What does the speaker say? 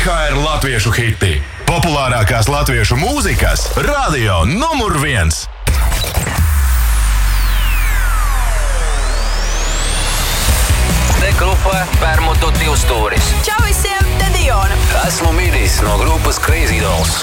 IHR latviešu hiti. Populārākās latviešu mūzikas radio numur 1. Te grupa Bermudu divstūris. Čau visiem, te Diona. Esmu Midis no grupas Crazy Dolls.